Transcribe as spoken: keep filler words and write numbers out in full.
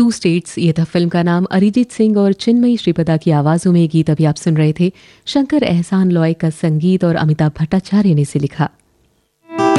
To states, ये था film का नाम। अरिजीत सिंह और चिन्मयी श्रीपदा की आवाज़ों में ये गीत अभी आप सुन रहे थे। शंकर एहसान लॉय का संगीत और अमिताभ भट्टाचार्य ने इसे लिखा।